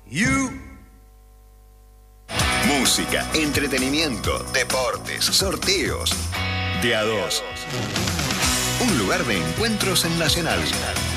Música, entretenimiento, deportes, sorteos. De a dos. Un lugar de encuentros en Nacional.